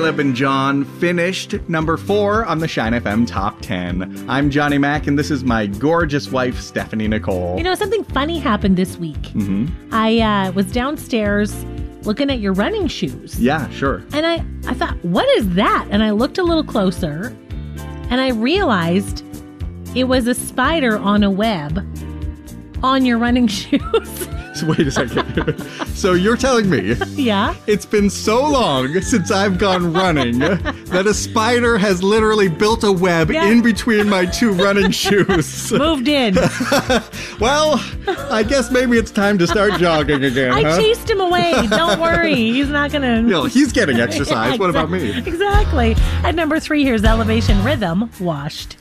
Caleb and John finished number 4 on the Shine FM Top 10. I'm Johnny Mac, and this is my gorgeous wife, Stephanie Nicole. You know, something funny happened this week. I was downstairs looking at your running shoes. Yeah, sure. And I thought, what is that? And I looked a little closer, and I realized it was a spider on a web on your running shoes. So wait a second. So you're telling me Yeah? it's been so long since I've gone running that a spider has literally built a web in between my 2 running shoes. Moved in. Well, I guess maybe it's time to start jogging again, I chased him away. Don't worry. He's not going to... No, he's getting exercise. What about me? Exactly. At number 3, here's Elevation Rhythm, Washed.